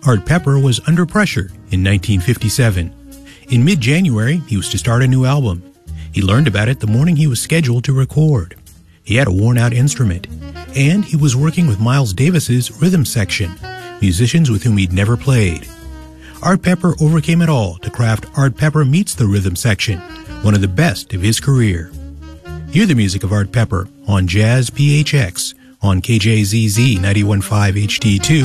Art Pepper was under pressure in 1957. In mid-January, he was to start a new album. He learned about it the morning he was scheduled to record. He had a worn-out instrument, and he was working with Miles Davis's rhythm section, musicians with whom he'd never played. Art Pepper overcame it all to craft Art Pepper Meets the Rhythm Section, one of the best of his career. Hear the music of Art Pepper on Jazz PHX on KJZZ 91.5 HD2